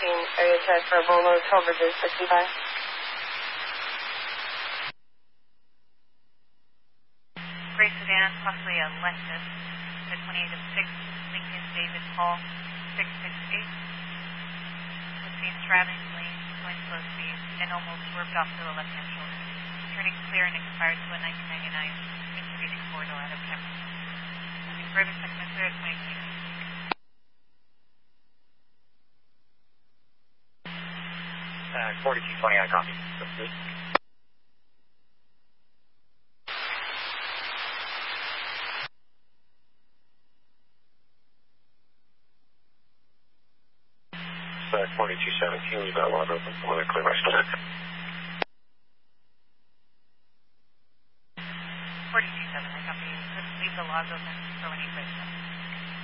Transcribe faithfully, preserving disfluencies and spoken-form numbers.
seventeen, area check for Bolo, twelve Bridges, sixty-five. Gray sedan, possibly a Lexus, the twenty-eight of six, Lincoln David Hall, six six eight. Between straddling lanes, going slow speed, and almost swerved off to the left-hand shoulder. Turning clear and expired to a nineteen ninety-nine Mitsubishi four-door out of Camry. Moving further, second and third, twenty-two. Uh, forty-two twenty, I copy. Good. Uh, forty-two seventeen, you've got a lot open for the clear rest of it.